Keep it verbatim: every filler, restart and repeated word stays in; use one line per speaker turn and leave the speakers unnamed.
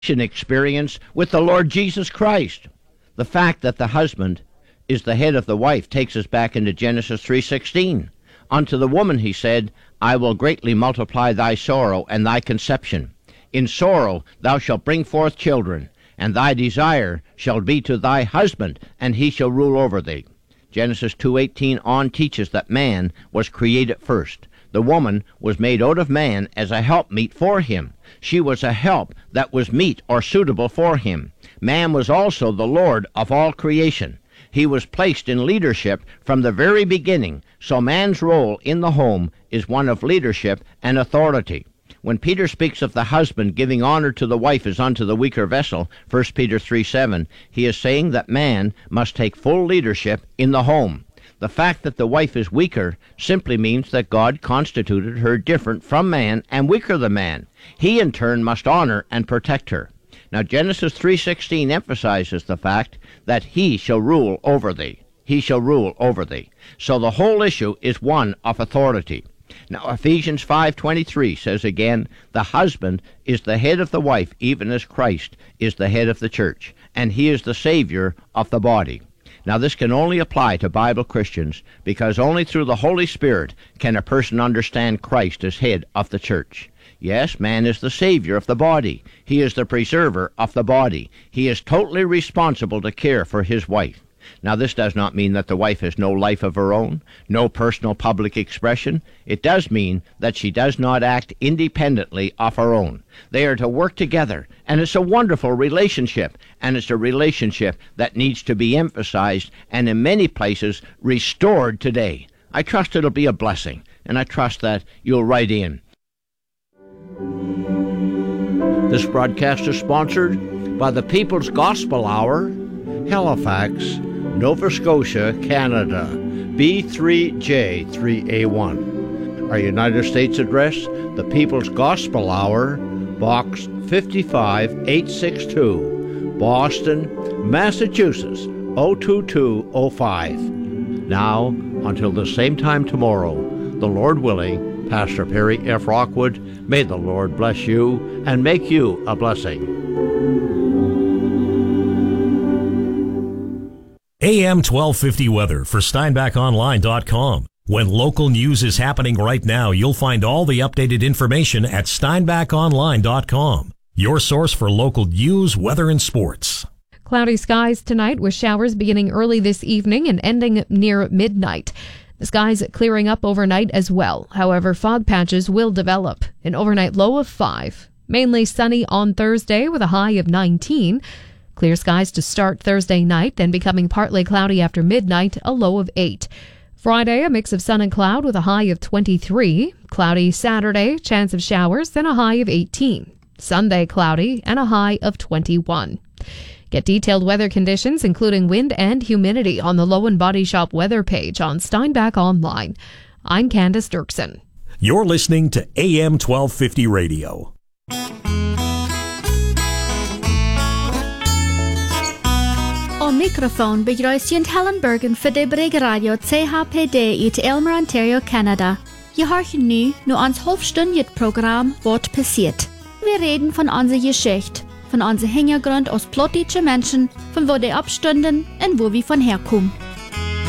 experience with the Lord Jesus Christ. The fact that the husband is the head of the wife takes us back into Genesis three sixteen. Unto the woman he said, I will greatly multiply thy sorrow and thy conception. In sorrow thou shalt bring forth children, and thy desire shall be to thy husband, and he shall rule over thee. Genesis two eighteen on teaches that man was created first. The woman was made out of man as a helpmeet for him. She was a help that was meet or suitable for him. Man was also the Lord of all creation. He was placed in leadership from the very beginning, so man's role in the home is one of leadership and authority. When Peter speaks of the husband giving honor to the wife as unto the weaker vessel, First Peter three seven, he is saying that man must take full leadership in the home. The fact that the wife is weaker simply means that God constituted her different from man and weaker than man. He in turn must honor and protect her. Now Genesis three sixteen emphasizes the fact that he shall rule over thee. He shall rule over thee. So the whole issue is one of authority. Now Ephesians five twenty-three says again, the husband is the head of the wife, even as Christ is the head of the church, and he is the Savior of the body. Now this can only apply to Bible Christians, because only through the Holy Spirit can a person understand Christ as head of the church. Yes, man is the Savior of the body. He is the preserver of the body. He is totally responsible to care for his wife. Now this does not mean that the wife has no life of her own, no personal public expression. It does mean that she does not act independently of her own. They are to work together, and it's a wonderful relationship, and it's a relationship that needs to be emphasized and in many places restored today. I trust it'll be a blessing, and I trust that you'll write in. This broadcast is sponsored by the People's Gospel Hour, Halifax, Nova Scotia, Canada, B three J three A one. Our United States address, the People's Gospel Hour, Box five eight six two, Boston, Massachusetts, oh two two oh five. Now, until the same time tomorrow, the Lord willing, Pastor Perry F. Rockwood, may the Lord bless you and make you a blessing.
A M twelve fifty weather for Steinbach Online dot com. When local news is happening right now, you'll find all the updated information at Steinbach Online dot com. Your source for local news, weather, and sports.
Cloudy skies tonight with showers beginning early this evening and ending near midnight. The skies clearing up overnight as well. However, fog patches will develop. An overnight low of five. Mainly sunny on Thursday with a high of nineteen. Clear skies to start Thursday night, then becoming partly cloudy after midnight, a low of eight. Friday, a mix of sun and cloud with a high of twenty-three. Cloudy Saturday, chance of showers, then a high of eighteen. Sunday, cloudy and a high of twenty-one. Get detailed weather conditions, including wind and humidity, on the Low and Body Shop weather page on Steinbach Online. I'm Candace Dirksen.
You're listening to A M twelve fifty Radio.
On microphone begrüßt Helen Bergen für de Brig Radio C H P D uit Aylmer, Ontario, Canada. Je hoort nu nur ans halbstündiges Programm Wort passiert. Wir reden von unserer Geschichte, von unserem Hintergrund aus plottische Menschen, von wo die abstünden und wo wir von herkommen.